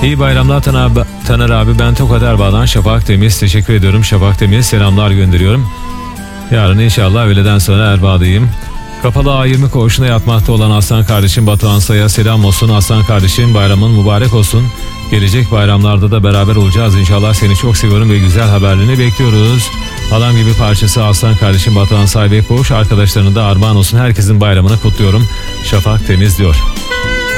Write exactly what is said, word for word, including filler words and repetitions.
İyi bayramlar Taner abi, Taner abi. Ben Tokat Erbaa'dan Şafak Temiz. Teşekkür ediyorum Şafak Temiz. Selamlar gönderiyorum. Yarın inşallah öğleden sonra Erbaa'dayım. Kapalı A yirmi koğuşuna yatmakta olan Aslan kardeşim Batuhan Say'a selam olsun. Aslan kardeşim, bayramın mübarek olsun. Gelecek bayramlarda da beraber olacağız inşallah. Seni çok seviyorum ve güzel haberlerini bekliyoruz. Adam gibi parçası Aslan kardeşim Batuhan Say ve koğuş arkadaşlarına da armağan olsun. Herkesin bayramını kutluyorum. Şafak Temiz diyor.